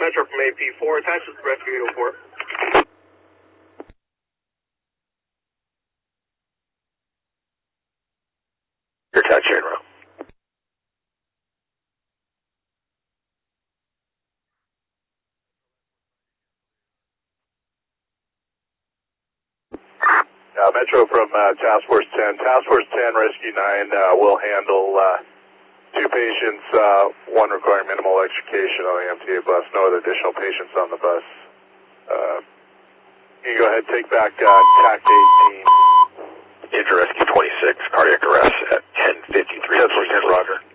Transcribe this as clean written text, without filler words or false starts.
Metro from AP4, attached with Rescue 804. Your touch chain row. Metro from Task Force 10. Task Force 10, Rescue 9 will handle 2 patients, 1 requiring minimal electrocution on the MTA bus. No other additional patients on the bus. You can go ahead and take back TAC 18. Inter Rescue 26, cardiac arrest at 10:53. 10%, Roger.